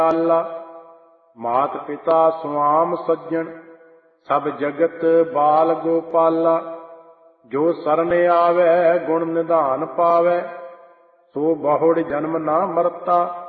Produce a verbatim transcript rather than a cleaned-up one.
ਆਲਾ। ਮਾਤ ਪਿਤਾ ਸੁਆਮ ਸੱਜਣ ਸਭ ਜਗਤ ਬਾਲ ਗੋਪਾਲਾ। ਜੋ ਸਰਨ ਆਵੈ ਗੁਣ ਨਿਧਾਨ ਪਾਵੈ ਸੋ ਬਹੁੜ ਜਨਮ ਨਾ ਮਰਤਾ।